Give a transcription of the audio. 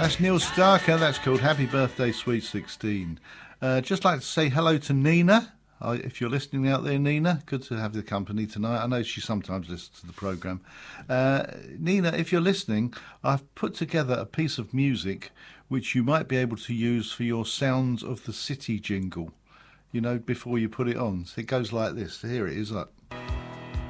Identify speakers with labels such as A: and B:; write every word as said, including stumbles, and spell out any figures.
A: That's Neil Starker. That's called Happy Birthday Sweet sixteen. Uh, just like to say hello to Nina. Uh, if you're listening out there, Nina, good to have the company tonight. I know she sometimes listens to the programme. Uh, Nina, if you're listening, I've put together a piece of music which you might be able to use for your Sounds of the City jingle, you know, before you put it on. So it goes like this. Here it is. Look.